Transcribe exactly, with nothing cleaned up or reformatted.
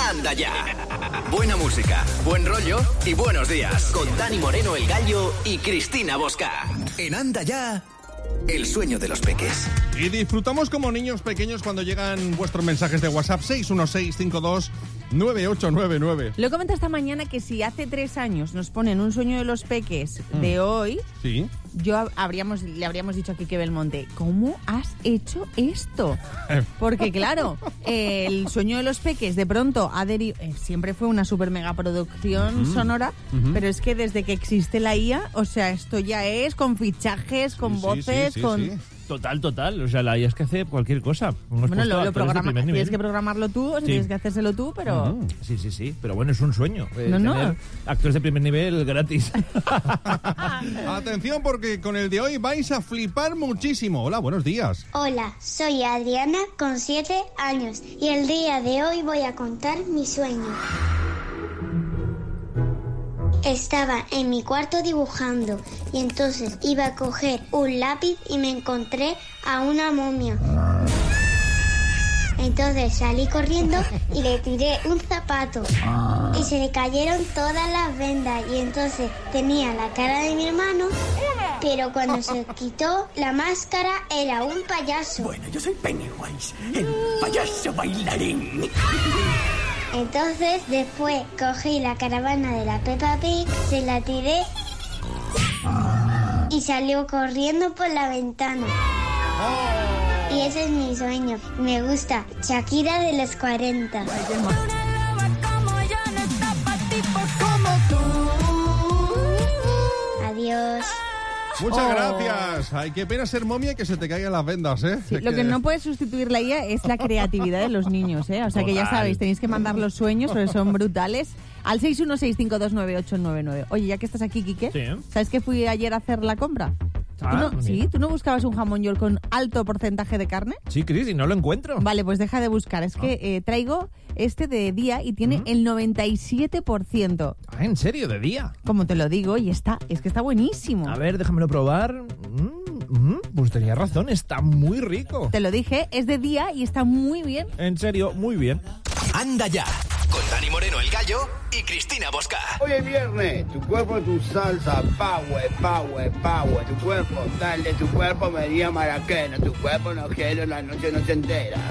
Anda Ya. Buena música, buen rollo y buenos días. Con Dani Moreno, El Gallo y Cristina Bosca. En Anda Ya, el sueño de los peques. Y disfrutamos como niños pequeños cuando llegan vuestros mensajes de WhatsApp seis uno seis cinco dos nueve ocho nueve nueve. Lo comenta esta mañana que si hace tres años nos ponen un sueño de los peques mm. de hoy, sí. yo habríamos, le habríamos dicho a Quique Belmonte, ¿cómo has hecho esto? Porque claro, eh, el sueño de los peques de pronto ha deri- eh, siempre fue una super mega producción mm. sonora, mm-hmm. pero es que desde que existe la I A, o sea, esto ya es con fichajes, con sí, voces, sí, sí, con... Sí. Total, total. O sea, la I A es que hace cualquier cosa. Hemos bueno, lo, lo programa, tienes que programarlo tú, o sea, sí. tienes que hacérselo tú, pero... Uh-huh. Sí, sí, sí. Pero bueno, es un sueño. Eh, no, no. Actores de primer nivel gratis. Atención, porque con el de hoy vais a flipar muchísimo. Hola, buenos días. Hola, soy Adriana, con siete años. Y el día de hoy voy a contar mi sueño. Estaba en mi cuarto dibujando y entonces iba a coger un lápiz y me encontré a una momia. Entonces salí corriendo y le tiré un zapato y se le cayeron todas las vendas y entonces tenía la cara de mi hermano, pero cuando se quitó la máscara era un payaso. Bueno, yo soy Pennywise, el payaso bailarín. Entonces, después cogí la caravana de la Peppa Pig, se la tiré y salió corriendo por la ventana. Y ese es mi sueño. Me gusta Shakira de los cuarenta. Adiós. Muchas oh. gracias. Ay, qué pena ser momia y que se te caigan las vendas, ¿eh? Sí, es lo que... que no puede sustituir la I A es la creatividad de los niños, ¿eh? O sea que ya sabéis, tenéis que mandar los sueños, porque son brutales, al seis uno seis cinco dos nueve ocho nueve nueve. Oye, ya que estás aquí, Quique, sí. ¿sabes que fui ayer a hacer la compra? Ah, ¿Tú no, ¿Sí? ¿Tú no buscabas un jamón york con alto porcentaje de carne? Sí, Cris, y no lo encuentro. Vale, pues deja de buscar. Es que eh, traigo este de día y tiene uh-huh. el noventa y siete por ciento. Ah, ¿en serio? ¿De día? Como te lo digo, y está, es que está buenísimo. A ver, déjamelo probar. Mm, mm, pues tenía razón, está muy rico. Te lo dije, es de día y está muy bien. En serio, muy bien. Anda Ya, con Dani Moreno, El Gallo y Cristina Bosca. Hoy es viernes, tu cuerpo, tu salsa, power, power, power. Tu cuerpo, dale, tu cuerpo me llama maraquena. Tu cuerpo no quiere, la noche no se entera.